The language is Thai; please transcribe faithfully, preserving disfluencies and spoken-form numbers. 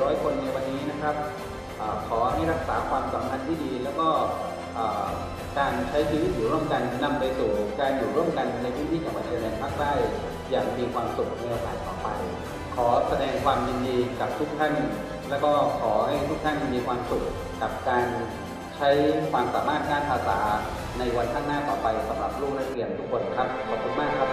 ร้อยคนในวันนี้นะครับขอให้รักษาความสัมพันธ์ที่ดีแล้วก็การใช้ชีวิตอยู่ร่วมกันนำไปสู่การอยู่ร่วมกันในพื้นที่จังหวัดชายแดนภาคใต้อย่างมีความสุขในโอกาสต่อไปขอแสดงความยินดีกับทุกท่านและก็ขอให้ทุกท่านมีความสุขกับการใช้ความสามารถด้านภาษาในวันข้างหน้าต่อไปสำหรับลูกนักเรียนทุกคนครับขอบคุณมากครับ